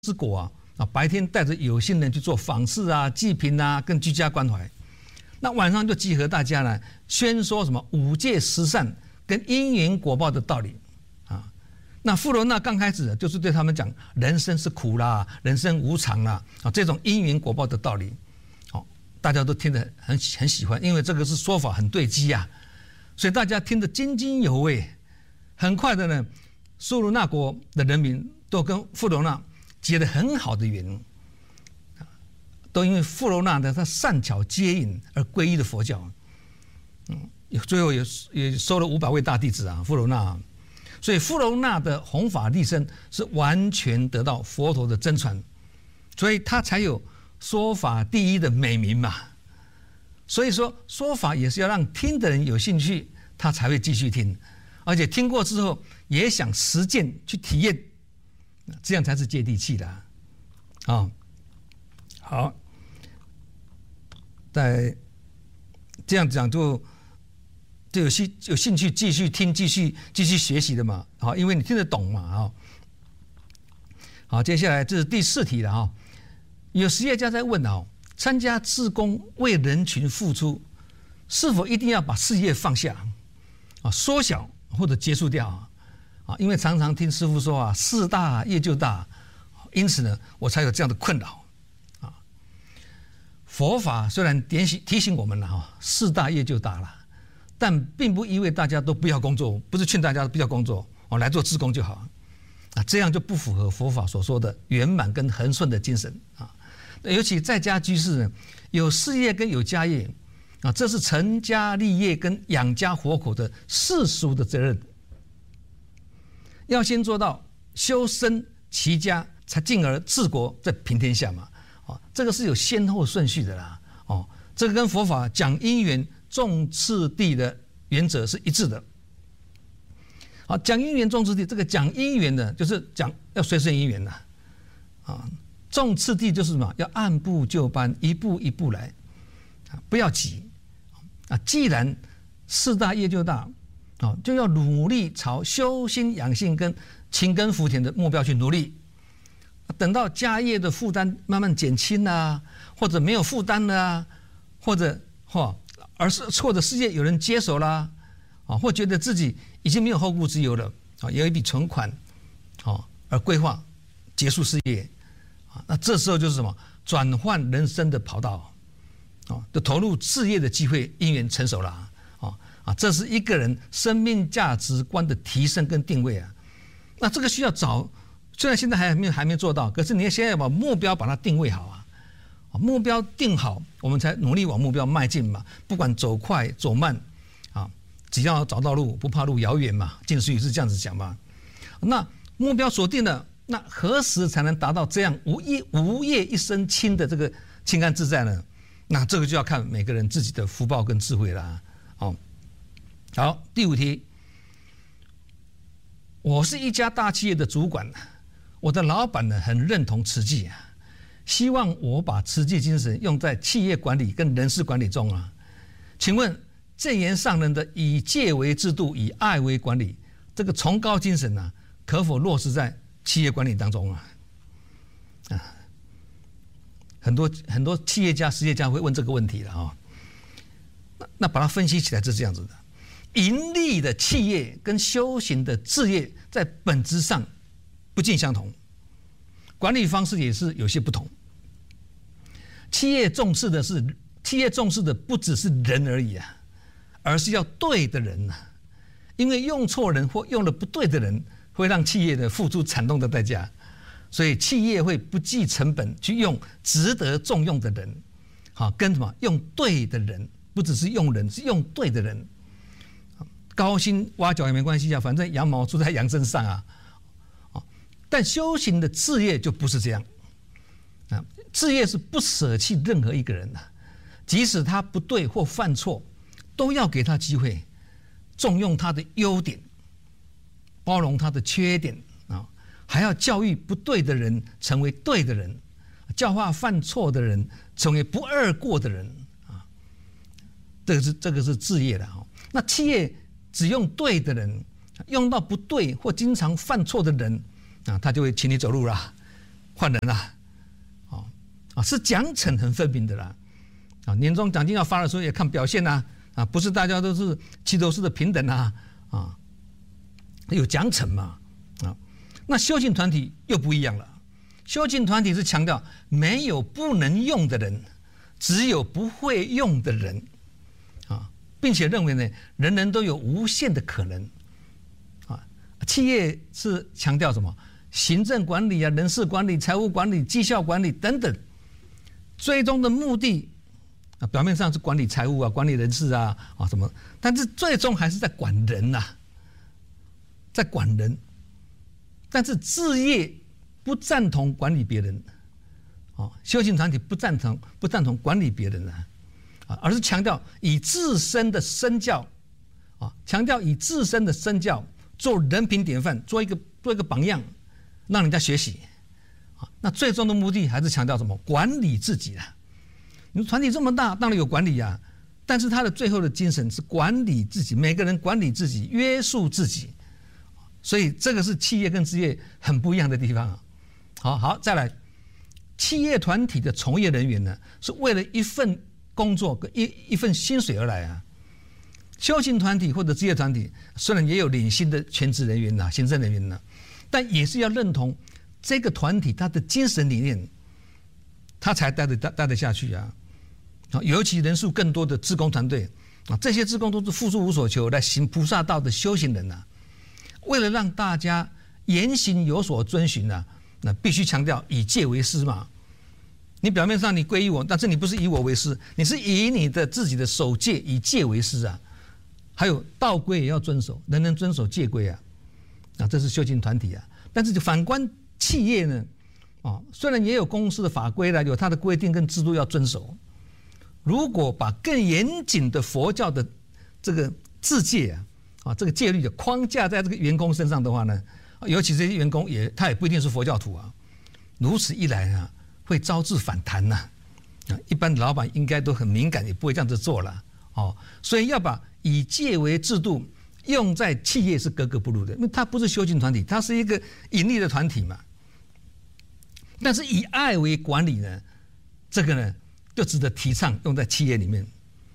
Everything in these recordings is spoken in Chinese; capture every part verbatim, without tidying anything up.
之国啊啊，白天带着有心人去做访视啊、济贫啊，跟居家关怀。那晚上就集合大家呢，宣说什么五戒十善跟因缘果报的道理啊。那富罗那刚开始就是对他们讲，人生是苦啦，人生无常啦啊，这种因缘果报的道理，好，大家都听得很很喜欢，因为这个是说法很对机啊，所以大家听得津津有味。很快的呢，苏鲁那国的人民都跟富罗那结得很好的缘，都因为富罗那的他善巧接引而皈依的佛教，嗯，最后也也收了五百位大弟子啊，富罗那，所以富罗那的弘法利生是完全得到佛陀的真传，所以他才有说法第一的美名嘛。所以说说法也是要让听的人有兴趣，他才会继续听，而且听过之后也想实践去体验，这样才是接地气的啊。哦，好，在这样讲就就有兴有兴趣继续听、继续继续学习的嘛。好，因为你听得懂嘛。啊，好，接下来这是第四题了啊。有实业家在问啊，参加志工为人群付出，是否一定要把事业放下啊、缩小或者结束掉啊？啊，因为常常听师父说啊，事大业就大，因此呢，我才有这样的困扰啊。佛法虽然点醒提醒我们了哈，事大业就大了，但并不意味大家都不要工作，不是劝大家不要工作哦，来做志工就好啊，这样就不符合佛法所说的圆满跟恒顺的精神啊。尤其在家居士呢，有事业跟有家业啊，这是成家立业跟养家活口的世俗的责任。要先做到修身齐家，才进而治国，再平天下嘛。哦，这个是有先后顺序的啦。哦，这个跟佛法讲因缘重次第的原则是一致的。好，讲因缘重次第，这个讲因缘的，就是讲要随顺因缘的。啊，重次第就是什么？要按部就班，一步一步来，啊，不要急。啊，既然事大业就大。哦，就要努力朝修心养性跟勤耕福田的目标去努力。等到家业的负担慢慢减轻啊，或者没有负担了啊，或者或而是或者事业有人接手啦，啊，或觉得自己已经没有后顾之忧了，啊，有一笔存款，啊，而规划结束事业，啊，那这时候就是什么？转换人生的跑道，啊，就投入事业的机会因缘成熟了啊。啊，这是一个人生命价值观的提升跟定位啊。那这个需要早，虽然现在还没还没做到，可是你现在要把目标把它定位好啊。目标定好，我们才努力往目标迈进嘛。不管走快走慢，啊，只要找到路，不怕路遥远嘛。近似语是这样子讲嘛。那目标锁定了，那何时才能达到这样无业无业一身轻的这个清安自在呢？那这个就要看每个人自己的福报跟智慧啦。哦。好，第五题，我是一家大企业的主管，我的老板呢很认同慈济啊，希望我把慈济精神用在企业管理跟人事管理中啊。请问正言上人的以戒为制度，以爱为管理，这个崇高精神啊，可否落实在企业管理当中啊？啊，很多很多企业家、实业家会问这个问题了啊。那那把它分析起来是这样子的。盈利的企业跟修行的志业在本质上不尽相同，管理方式也是有些不同。企业重视的是企业重视的不只是人而已啊，而是要对的人啊，因为用错人或用了不对的人，会让企业的付出惨痛的代价，所以企业会不计成本去用值得重用的人，好，跟什么用对的人，不只是用人，是用对的人。高薪挖角也没关系啊，反正羊毛出在羊身上啊。但修行的志业就不是这样啊，志业是不舍弃任何一个人的，即使他不对或犯错，都要给他机会，重用他的优点，包容他的缺点啊，还要教育不对的人成为对的人，教化犯错的人成为不二过的人啊。这个是这个是志业的啊。那企业只用对的人，用到不对或经常犯错的人啊，他就会请你走路啦， 换人啦，啊啊是奖惩很分明的啦，啊年终奖金要发的时候也看表现呐，啊不是大家都是齐头式的平等啊，啊有奖惩嘛，啊那修行团体又不一样了，修行团体是强调没有不能用的人，只有不会用的人，啊并且认为呢人人都有无限的可能。企业是强调什么？行政管理啊、人事管理、财务管理、绩效管理等等，最终的目的啊，表面上是管理财务啊、管理人事啊啊什么，但是最终还是在管人呐、啊，在管人。但是志业不赞同管理别人，啊，修行团体不赞同不赞同管理别人啊，啊，而是强调以自身的身教，啊，强调以自身的身教。做人品典范，做一个做一个榜样，让人家学习，啊，那最终的目的还是强调什么？管理自己啊！你说团体这么大，当然有管理啊，但是他的最后的精神是管理自己，每个人管理自己，约束自己，所以这个是企业跟职业很不一样的地方啊。好好，再来，企业团体的从业人员呢，是为了一份工作跟一一份薪水而来啊。修行团体或者职业团体虽然也有领薪的全职人员呐、行政人员呐，但也是要认同这个团体它的精神理念，他才待得待得下去啊！尤其人数更多的志工团队啊，这些志工都是付出无所求来行菩萨道的修行人呐、啊。为了让大家言行有所遵循呐、啊，那必须强调以戒为师嘛。你表面上你皈依我，但是你不是以我为师，你是以你的自己的守戒以戒为师啊。还有道规也要遵守，人人遵守戒规啊，啊，这是修行团体啊。但是就反观企业呢，啊，虽然也有公司的法规啦，有它的规定跟制度要遵守。如果把更严谨的佛教的这个制戒啊，啊，这个戒律的框架在这个员工身上的话呢，尤其这些员工也他也不一定是佛教徒啊。如此一来啊，会招致反弹呐、啊。啊，一般老板应该都很敏感，也不会这样子做了。哦，所以要把以戒为制度用在企业是格格不入的，因为它不是修行团体，它是一个盈利的团体嘛。但是以爱为管理呢，这个呢就值得提倡用在企业里面，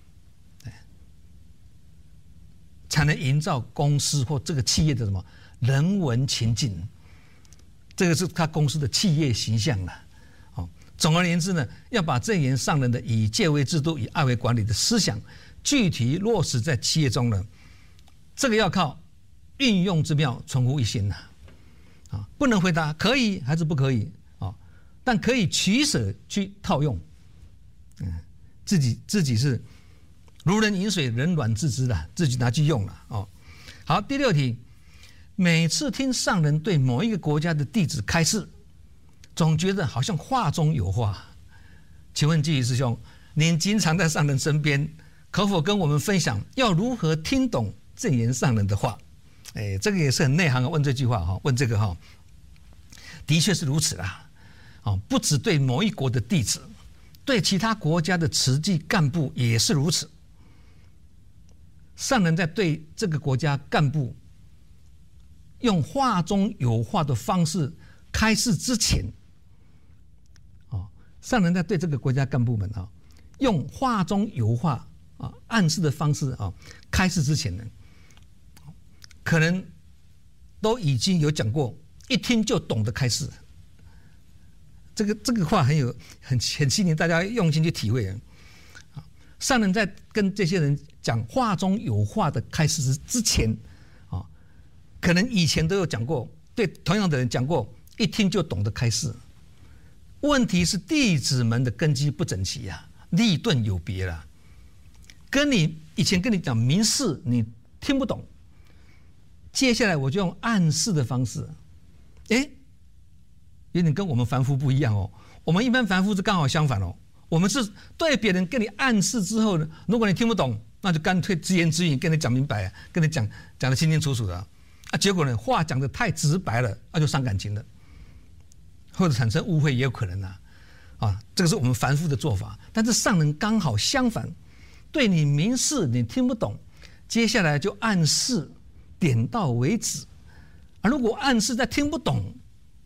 才能营造公司或这个企业的什么人文情境，这个是他公司的企业形象了。哦，总而言之呢，要把正言上人的以戒为制度、以爱为管理的思想。具体落实在企业中呢，这个要靠运用之妙，存乎一心呐、啊，啊，不能回答可以还是不可以啊，但可以取舍去套用，嗯，自己自己是如人饮水，冷暖自知的，自己拿去用了哦。好，第六题，每次听上人对某一个国家的弟子开示，总觉得好像话中有话。请问济师兄，您经常在上人身边。可否跟我们分享要如何听懂正言上人的话？哎，这个也是很内行啊，问这句话哈，问这个哈，的确是如此啦。哦，不只对某一国的弟子，对其他国家的慈济干部也是如此。上人在对这个国家干部用话中有话的方式开示之前，哦，上人在对这个国家干部们啊，用话中有话。啊，暗示的方式啊，开示之前呢，可能都已经有讲过，一听就懂得开示。这个这个话很有很很吸引大家用心去体会啊。上人在跟这些人讲话中有话的开示之前啊，可能以前都有讲过，对同样的人讲过，一听就懂得开示。问题是弟子们的根基不整齐啊，立顿有别啦。跟你以前跟你讲明示，你听不懂，接下来我就用暗示的方式，哎，有点跟我们凡夫不一样哦。我们一般凡夫是刚好相反哦，我们是对别人跟你暗示之后呢，如果你听不懂，那就干脆直言直语跟你讲明白，跟你讲讲得清清楚楚的啊。结果呢，话讲得太直白了，那就伤感情了，或者产生误会也有可能啊。啊，这个是我们凡夫的做法，但是上人刚好相反。对你明示你听不懂，接下来就暗示，点到为止。而如果暗示再听不懂，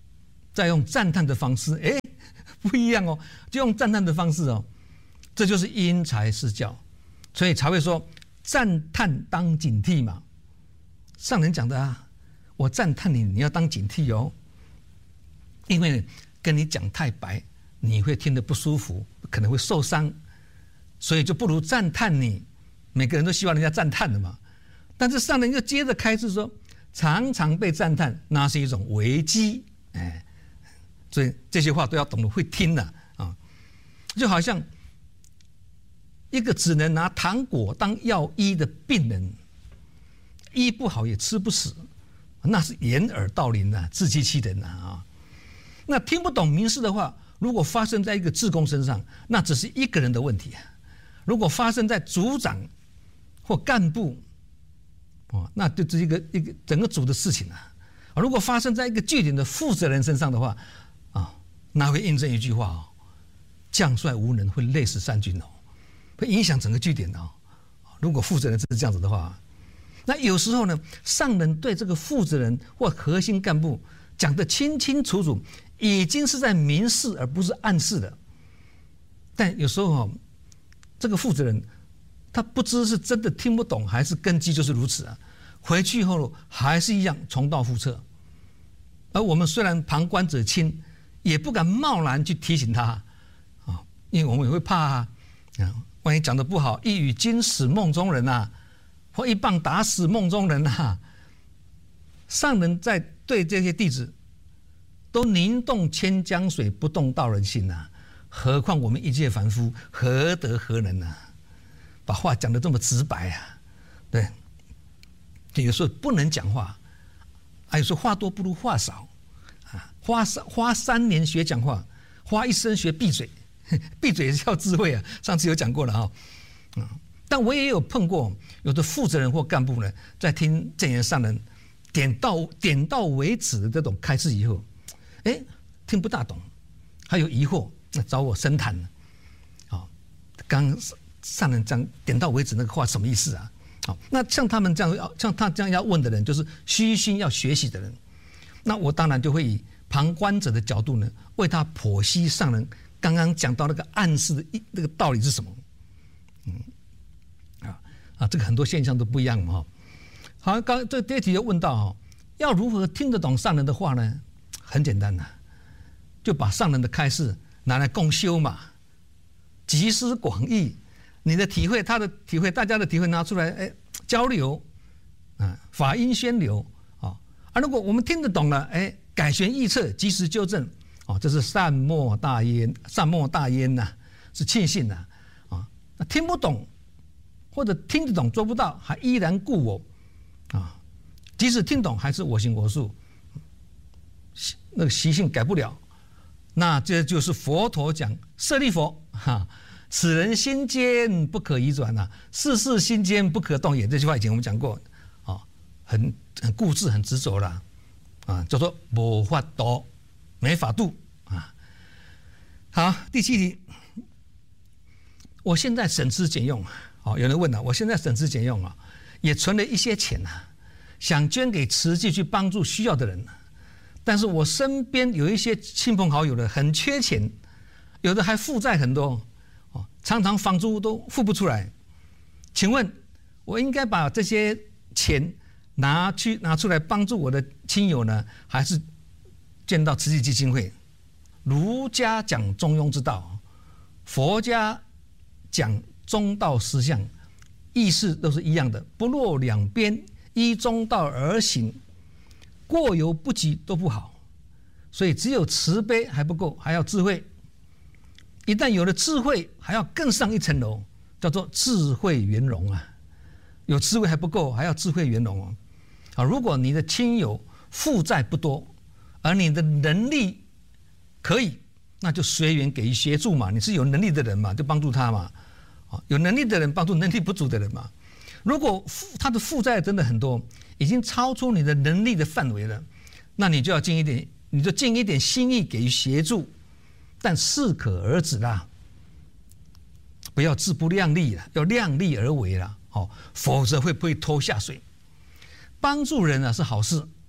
再用赞叹的方式，哎，不一样哦，就用赞叹的方式哦，这就是因材施教，所以才会说赞叹当警惕嘛。上人讲的啊，我赞叹你，你要当警惕哦，因为跟你讲太白，你会听得不舒服，可能会受伤，所以就不如赞叹你。每个人都希望人家赞叹的嘛，但是上人又接着开示说，常常被赞叹，那是一种危机，哎，所以这些话都要懂得会听的 啊, 啊，就好像一个只能拿糖果当药医的病人，医不好也吃不死，那是掩耳盗铃啊，自欺欺人啊。那听不懂明示的话，如果发生在一个志工身上，那只是一个人的问题啊；如果发生在组长或干部，哦，那就是一个一个整个组的事情啊。如果发生在一个据点的负责人身上的话，啊，那会印证一句话哦：将帅无能，会累死三军哦，会影响整个据点哦。如果负责人是这样子的话，那有时候呢，上人对这个负责人或核心干部讲得清清楚楚，已经是在明示而不是暗示的。但有时候哦，这个负责人他不知是真的听不懂，还是根基就是如此啊。回去后还是一样重蹈覆辙。而我们虽然旁观者清，也不敢贸然去提醒他啊，因为我们也会怕啊，万一讲得不好，一语惊死梦中人啊，或一棒打死梦中人啊。上人在对这些弟子都凝动千江水，不动道人心啊，何况我们一介凡夫，何德何能啊？把话讲得这么直白啊，对，有时候不能讲话，啊，有时候话多不如话少啊，花三花三年学讲话，花一生学闭嘴，闭嘴也是要智慧啊。上次有讲过了哈、哦，啊，但我也有碰过有的负责人或干部呢，在听证严上人点到点到为止的这种开示以后，哎，听不大懂，还有疑惑，那找我深谈了，啊，刚。上人讲点到为止那个话什么意思啊？好，那像他们这样，像他这样要问的人，就是虚心要学习的人。那我当然就会以旁观者的角度呢，为他剖析上人刚刚讲到那个暗示的一那个道理是什么。嗯，啊啊，这个很多现象都不一样嘛哈。好，刚这第一题又问到哈，要如何听得懂上人的话呢？很简单呐、啊，就把上人的开示拿来共修嘛，集思广益。你的体会，他的体会，大家的体会拿出来，哎，交流，啊，法音宣流，啊，啊，如果我们听得懂了，哎，改弦易辙，及时纠正，哦，这是善莫大焉，善莫大焉呐、啊，是庆幸呐、啊，啊，那听不懂，或者听得懂做不到，还依然故我，啊，即使听懂，还是我行我素，那个习性改不了，那这就是佛陀讲舍利佛，哈。此人心坚不可移转呐、啊，世事心坚不可动也。这句话以前我们讲过，啊，很很固执，很执着啦，啊，叫做无法度，没法度啊。好，第七题，我现在省吃俭用，哦，有人问了、啊，我现在省吃俭用啊，也存了一些钱啊，想捐给慈济去帮助需要的人，但是我身边有一些亲朋好友的很缺钱，有的还负债很多。常常房租都付不出来，请问我应该把这些钱拿去拿出来帮助我的亲友呢，还是捐到慈济基金会？儒家讲中庸之道，佛家讲中道实相，意思都是一样的，不落两边，依中道而行，过犹不及都不好，所以只有慈悲还不够，还要智慧。一旦有了智慧，还要更上一层楼，叫做智慧圆融啊！有智慧还不够，还要智慧圆融哦。啊，如果你的亲友负债不多，而你的能力可以，那就随缘给予协助嘛。你是有能力的人嘛，就帮助他嘛。啊，有能力的人帮助能力不足的人嘛。如果他的负债真的很多，已经超出你的能力的范围了，那你就要尽一点，你就尽一点心意给予协助。但适可而止啦，不要自不量力了，要量力而为啦，哦，否则会被拖下水。帮助人啊是好事，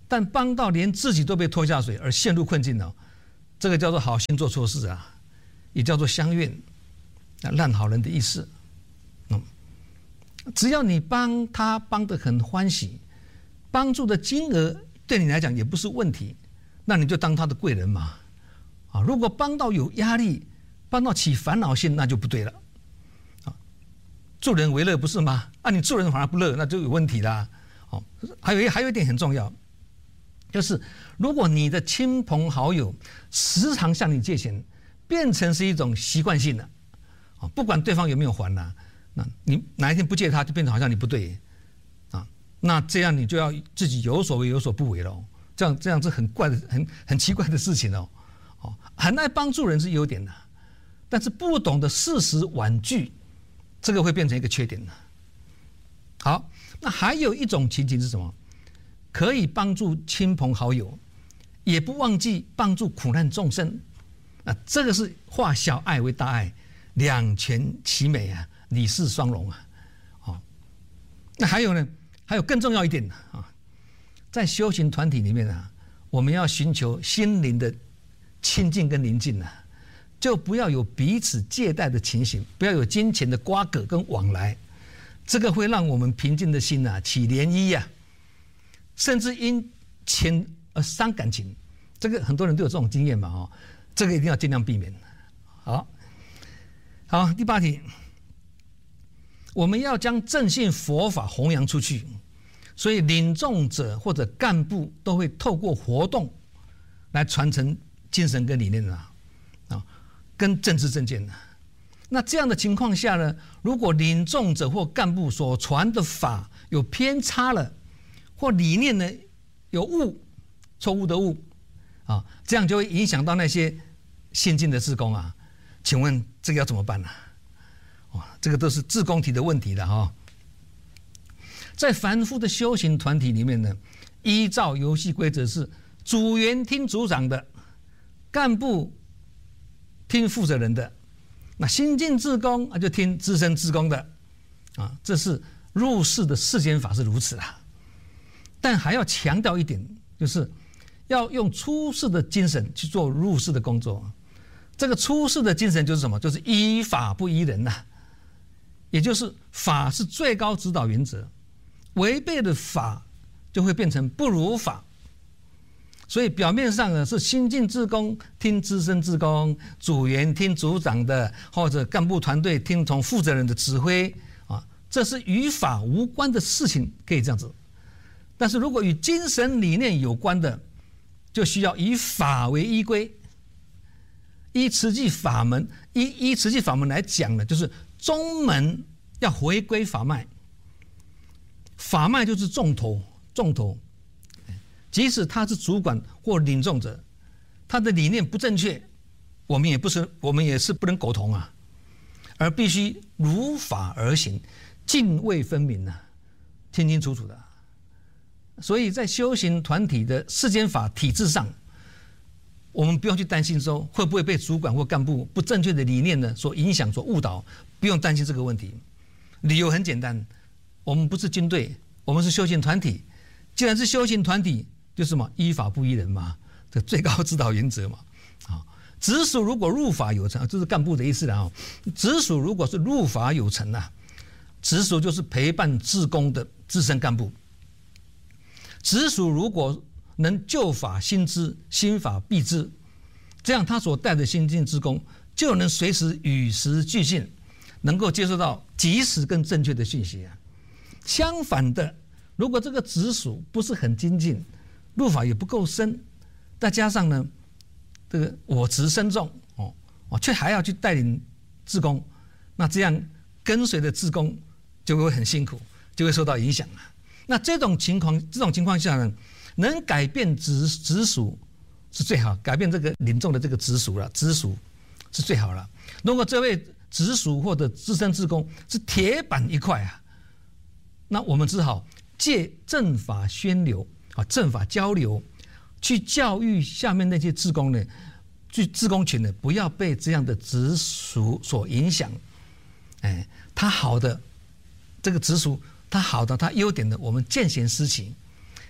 但帮到连自己都被拖下水而陷入困境了，这个叫做好心做错事啊，也叫做相怨啊，烂好人的意思。嗯，只要你帮他帮得很欢喜，帮助的金额对你来讲也不是问题，那你就当他的贵人嘛。啊，如果帮到有压力，帮到起烦恼心，那就不对了。啊，助人为乐不是吗？啊，你助人反而不乐，那就有问题啦。哦，还有一还有一点很重要。就是如果你的亲朋好友时常向你借钱，变成是一种习惯性的，啊，不管对方有没有还呐、啊，那你哪一天不借他，就变成好像你不对，啊，那这样你就要自己有所为有所不为了，这样这样是很怪的、很很奇怪的事情哦，哦，很爱帮助人是优点的，但是不懂得适时婉拒，这个会变成一个缺点的。好，那还有一种情形是什么？可以帮助亲朋好友，也不忘记帮助苦难众生，啊，这个是化小爱为大爱，两全其美啊，理事双融啊，哦，那还有呢，还有更重要一点啊，在修行团体里面啊，我们要寻求心灵的亲近跟宁静啊，就不要有彼此借贷的情形，不要有金钱的瓜葛跟往来，这个会让我们平静的心啊起涟漪啊。甚至因钱而伤感情，这个很多人都有这种经验嘛，哦，这个一定要尽量避免。好，好，第八题，我们要将正信佛法弘扬出去，所以领众者或者干部都会透过活动来传承精神跟理念啊，啊，跟政治政见的。那这样的情况下呢，如果领众者或干部所传的法有偏差了，或理念呢有误，错误的误啊，这样就会影响到那些新进的志工啊。请问这个要怎么办呢、啊？哦，这个都是志工提的问题的哈、哦。在凡夫的修行团体里面呢，依照游戏规则是组员听组长的，干部听负责人的，那新进志工啊就听资深志工的啊，这是入世的世间法是如此啊。但还要强调一点，就是要用出世的精神去做入世的工作。这个出世的精神就是什么？就是依法不依人呐、啊，也就是法是最高指导原则，违背了法就会变成不如法。所以表面上呢是新进志工听资深志工，组员听组长的，或者干部团队听从负责人的指挥啊，这是与法无关的事情，可以这样子。但是如果与精神理念有关的，就需要以法为依归，依慈济法门，依依慈济法门来讲呢，就是宗门要回归法脉，法脉就是重头，重头，即使他是主管或领众者，他的理念不正确，我们也不是，我们也是不能苟同啊，而必须如法而行，泾渭分明呐、啊，清清楚楚的。所以在修行团体的世间法体制上，我们不用去担心说会不会被主管或干部不正确的理念呢所影响、所误导，不用担心这个问题。理由很简单，我们不是军队，我们是修行团体。既然是修行团体，就是什么依法不依人嘛，这最高指导原则嘛。啊，直属如果入法有成，这是干部的意思了啊。直属如果是入法有成啊，直属就是陪伴志工的资深干部。直属如果能旧法新知，新法必知，这样他所带的新进志工就能随时与时俱进，能够接受到及时跟正确的讯息啊。相反的，如果这个直属不是很精进，入法也不够深，再加上呢，这个我执深重哦哦，却还要去带领志工，那这样跟随的志工就会很辛苦，就会受到影响啊。那这种情况，这种情况下呢，能改变直直属是最好，改变这个领众的这个直属了，直属是最好了。如果这位直属或者资深志工是铁板一块啊，那我们只好借正法宣流啊，正法交流，去教育下面那些志工呢，去志工群呢，不要被这样的直属所影响。哎，他好的这个直属。他好的，他优点的，我们见贤思齐，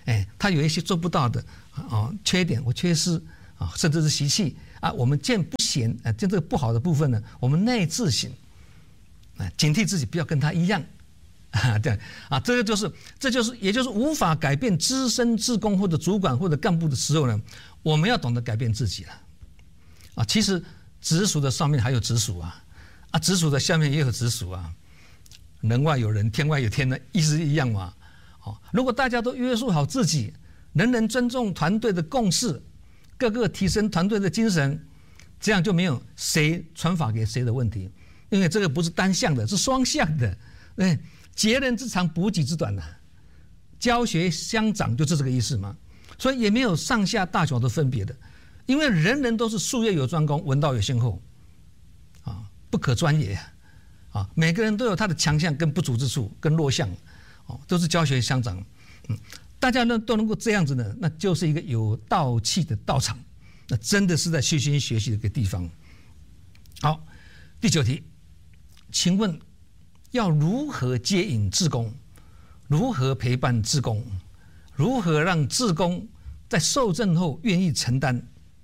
哎，他有一些做不到的啊缺点或缺失啊，甚至是习气啊，我们见不贤啊，见这个不好的部分呢，我们内自省啊，警惕自己不要跟他一样啊，这样啊，这个就是这就是也就是无法改变资深志工或者主管或者干部的时候呢，我们要懂得改变自己了啊。其实直属的上面还有直属啊，啊，直属的下面也有直属啊，人外有人，天外有天的意思一样嘛。哦，如果大家都约束好自己，人人尊重团队的共识，各个提升团队的精神，这样就没有谁传法给谁的问题，因为这个不是单向的，是双向的。对，截人之长，补己之短呐、啊，教学相长就是这个意思嘛。所以也没有上下大小的分别的，因为人人都是术业有专攻，文道有先后，啊，不可专也，啊，每个人都有他的强项跟不足之处跟弱项，哦，都是教学相长，嗯，大家呢都能够这样子呢，那就是一个有道气的道场，那真的是在虚心学习的一个地方。好，第九题，请问要如何接引志工？如何陪伴志工？如何让志工在受赠后愿意承担？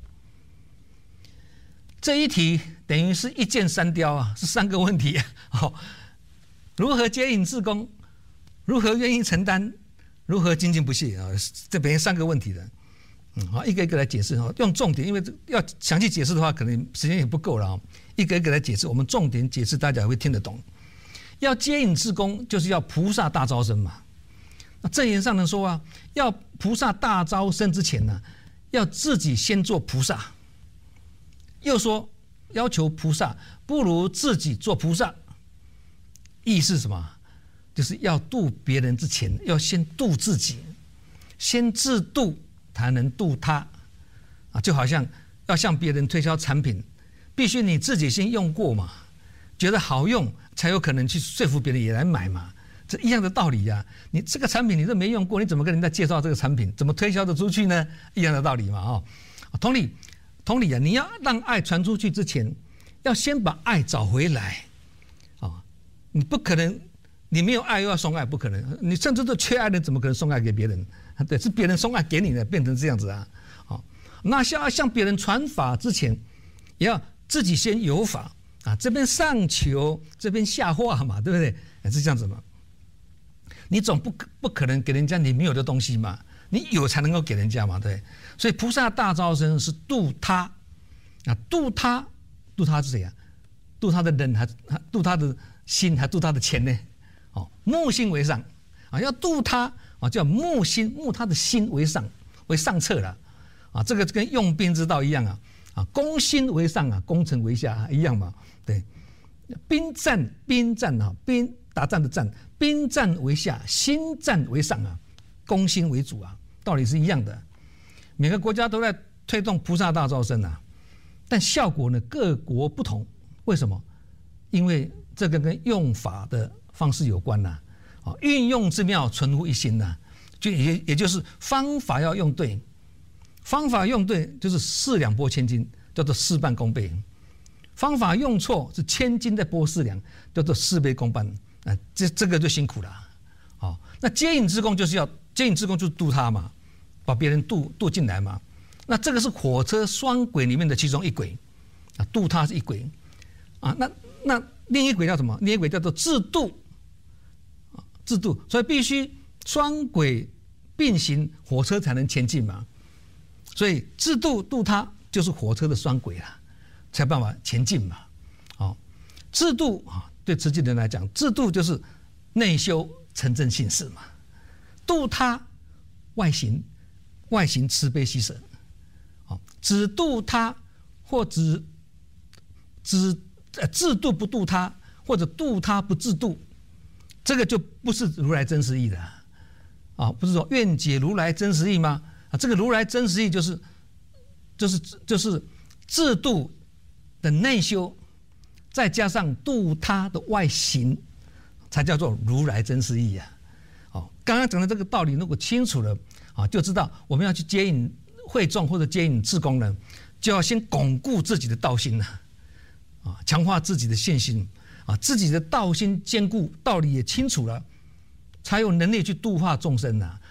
这一题等于是一箭三雕啊，是三个问题啊。好，如何接引志工？如何愿意承担？如何精进不懈啊？这边三个问题的，嗯，好，一个一个来解释哈，用重点，因为要详细解释的话，可能时间也不够了啊。一个一个来解释，我们重点解释，大家会听得懂。要接引志工，就是要菩萨大招生嘛。那正言上能说啊，要菩萨大招生之前呢，要自己先做菩萨。又说要求菩萨，不如自己做菩萨。意思是什么？就是要度别人之前，要先度自己，先自度才能度他啊。就好像要向别人推销产品，必须你自己先用过嘛，觉得好用，才有可能去说服别人也来买嘛。这一样的道理呀、啊，你这个产品你都没用过，你怎么跟人家介绍这个产品？怎么推销得出去呢？一样的道理嘛，哦，同理，同理啊，你要让爱传出去之前，要先把爱找回来，啊、哦，你不可能，你没有爱又要送爱，不可能，你甚至都缺爱的，怎么可能送爱给别人？对，是别人送爱给你的，变成这样子啊，好、哦，那要向别人传法之前，也要自己先有法啊，这边上求，这边下化嘛，对不对？是这样子嘛。你总不不可能给人家你没有的东西嘛，你有才能够给人家嘛，对。所以菩萨大招生是度他，啊，度他，度他是谁啊？度他的人还度他的心，还度他的钱呢？哦，木心为上啊，要度他啊，叫木心，木他的心为上，为上策了啊。这个跟用兵之道一样啊，啊，攻心为上啊，攻城为下、啊、一样嘛，对。兵战，兵战啊，兵打仗的战。兵战为下，心战为上啊，攻心为主啊，道理是一样的。每个国家都在推动菩萨大招生啊，但效果呢各国不同。为什么？因为这个跟用法的方式有关呐、啊。啊，运用之妙，存乎一心呐、啊，就也也就是方法要用对，方法用对就是四两拨千斤，叫做事半功倍；方法用错是千斤在拨四两，叫做事倍功半。啊，这这个就辛苦了，好、哦，那接引志工就是要接引志工，就是度他嘛，把别人度度进来嘛。那这个是火车双轨里面的其中一轨，啊，度他是一轨，啊，那那另一轨叫什么？另一轨叫做自度，啊，自度，所以必须双轨并行，火车才能前进嘛。所以自度度他就是火车的双轨了，才办法前进嘛。好、哦，自度啊。对慈济人来讲，自度就是内修成正信事嘛，度他外行，外行慈悲喜舍，好，只度他或只只呃自度不度他，或者度他不自度，这个就不是如来真实义的啊，不是说愿解如来真实义吗？啊，这个如来真实义就是就是就是自度的内修。再加上度他的外行，才叫做如来真实义啊！哦，刚刚讲的这个道理，如果清楚了啊，就知道我们要去接引会众或者接引志工呢，就要先巩固自己的道心呐，啊，强化自己的信心啊，自己的道心坚固，道理也清楚了，才有能力去度化众生呐，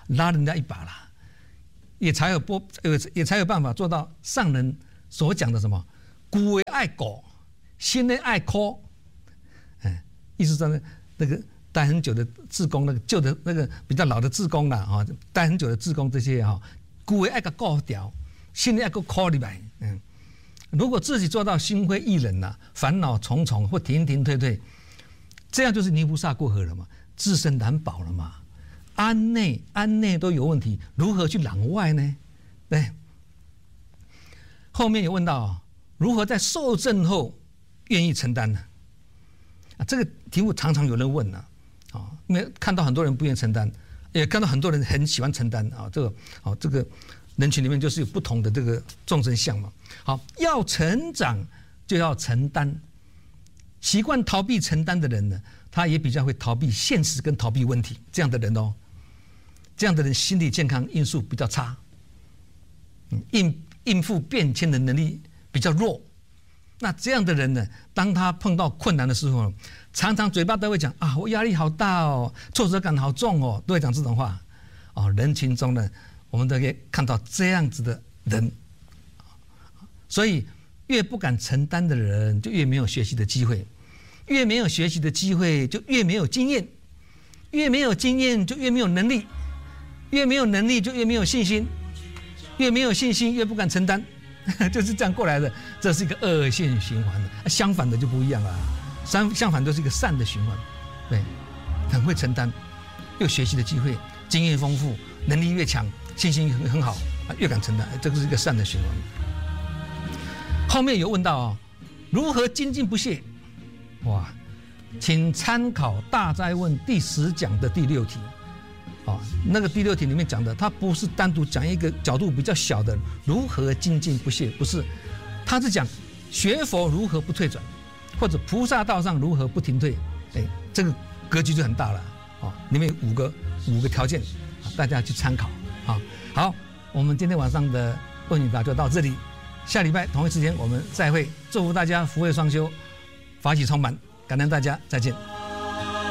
拉人家一把啦，也才有波，也才有办法做到上人所讲的什么“古为爱狗，新的爱科”。哎，意思说呢，那个待很久的志工，那个旧的那个比较老的志工啦，啊，待很久的志工这些哈，古为爱个高调，新的爱个科里来，嗯。如果自己做到心灰意冷呐、啊，烦恼重重或停停退退，这样就是泥菩萨过河了嘛，自身难保了嘛。安内安内都有问题，如何去攘外呢？对。后面有问到如何在受证后愿意承担呢？啊，这个题目常常有人问呢、啊，啊，因为看到很多人不愿意承担，也看到很多人很喜欢承担啊，这个啊这个。人群里面就是有不同的这个众生相嘛。好，要成长就要承担。习惯逃避承担的人呢，他也比较会逃避现实跟逃避问题。这样的人哦，这样的人心理健康因素比较差，应应付变迁的能力比较弱。那这样的人呢，当他碰到困难的时候，常常嘴巴都会讲啊，我压力好大哦，挫折感好重哦，都会讲这种话。哦，人群中呢，我们都可以看到这样子的人，所以越不敢承担的人，就越没有学习的机会；越没有学习的机会，就越没有经验；越没有经验，就越没有能力；越没有能力，就越没有信心；越没有信心，越不敢承担，就是这样过来的。这是一个恶性循环的。相反的就不一样了，相相反都是一个善的循环。对，很会承担，有学习的机会，经验丰富，能力越强。信心很好，越敢承担，这个是一个善的循环。后面有问到哦，如何精进不懈？哇，请参考《大斋问》第十讲的第六题。哦，那个第六题里面讲的，它不是单独讲一个角度比较小的如何精进不懈，不是，它是讲学佛如何不退转，或者菩萨道上如何不停退。哎，这个格局就很大了。哦，里面有五个五个条件，大家去参考。好，好，我们今天晚上的问与答就到这里，下礼拜同一时间我们再会，祝福大家福慧双修，法喜充满，感恩大家，再见。